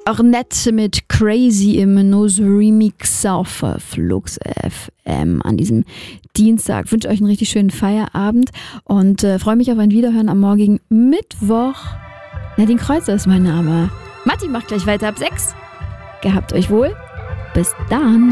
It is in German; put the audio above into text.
Arnett mit Crazy im Nose Remix auf Flux FM an diesem Dienstag. Ich wünsche euch einen richtig schönen Feierabend und freue mich auf ein Wiederhören am morgigen Mittwoch. Nadine Kreuzer ist mein Name. Matti macht gleich weiter ab 6. Gehabt euch wohl. Bis dann.